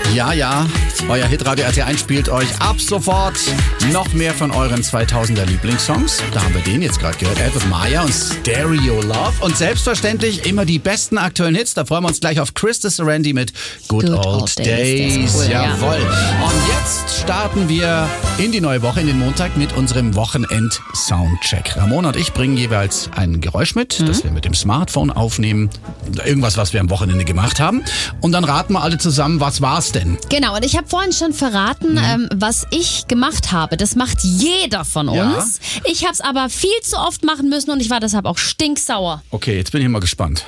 Ja, euer Hitradio RT1 spielt euch ab sofort noch mehr von euren 2000er Lieblingssongs. Da haben wir den jetzt gerade gehört, Edward Maya und Stereo Love. Und selbstverständlich immer die besten aktuellen Hits. Da freuen wir uns gleich auf Christa Sarandi mit Good Old Days. Cool, jawohl. Ja. Und jetzt starten wir in die neue Woche, in den Montag mit unserem Wochenend-Soundcheck. Ramona und ich bringen jeweils ein Geräusch mit, das wir mit dem Smartphone aufnehmen. Irgendwas, was wir am Wochenende gemacht haben. Und dann raten wir alle zusammen, was war's denn? Genau, und ich habe vorhin schon verraten, was ich gemacht habe. Das macht jeder von uns. Ja. Ich habe es aber viel zu oft machen müssen und ich war deshalb auch stinksauer. Okay, jetzt bin ich mal gespannt.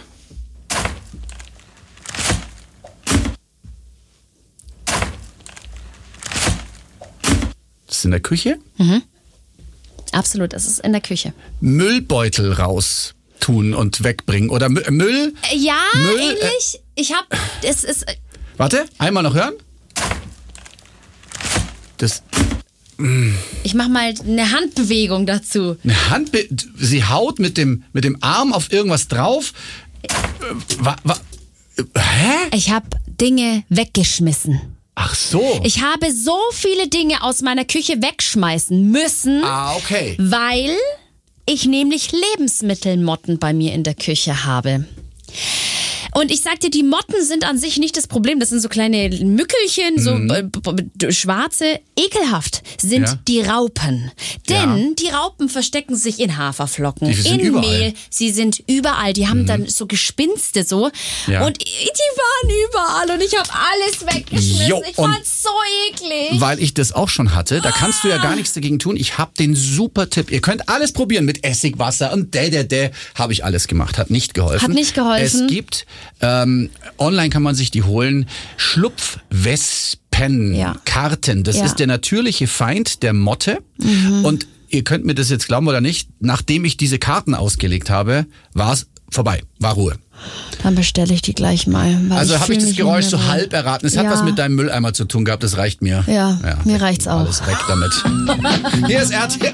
Das ist in der Küche? Absolut, es ist in der Küche. Müllbeutel raus tun und wegbringen. Oder Müll? Ja, Müll, ähnlich. Es ist... Warte, einmal noch hören. Das... Ich mache mal eine Handbewegung dazu. Sie haut mit dem Arm auf irgendwas drauf. Hä? Ich habe Dinge weggeschmissen. Ach so. Ich habe so viele Dinge aus meiner Küche wegschmeißen müssen, Okay. weil ich nämlich Lebensmittelmotten bei mir in der Küche habe. Und ich sag dir, die Motten sind an sich nicht das Problem. Das sind so kleine Mückelchen, so schwarze. Ekelhaft sind die Raupen. Denn die Raupen verstecken sich in Haferflocken, Die sind in überall. Mehl. Sie sind überall. Die haben dann so Gespinste so. Ja. Und die waren überall und ich habe alles weggeschmissen. Jo, Ich fand's so eklig. Weil ich das auch schon hatte, da kannst du ja gar nichts dagegen tun. Ich habe den super Tipp. Ihr könnt alles probieren mit Essigwasser und habe ich alles gemacht. Hat nicht geholfen. Hat nicht geholfen. Es gibt, online kann man sich die holen, Schlupfwespenkarten. Das ist der natürliche Feind der Motte. Und ihr könnt mir das jetzt glauben oder nicht, nachdem ich diese Karten ausgelegt habe, war es vorbei, war Ruhe. Dann bestelle ich die glech mal. Also habe ich das Geräusch so halb erraten. Es hat was mit deinem Mülleimer zu tun gehabt, das reicht mir. Ja, mir reicht's auch. Alles weg damit. Hier ist RT